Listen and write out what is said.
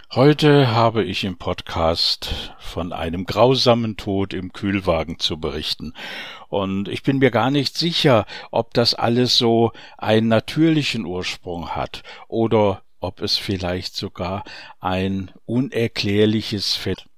Heute habe ich im Podcast von einem grausamen Tod im Kühlwagen zu berichten. Und ich bin mir gar nicht sicher, ob das alles so einen natürlichen Ursprung hat oder ob es vielleicht sogar ein unerklärliches Phänomen.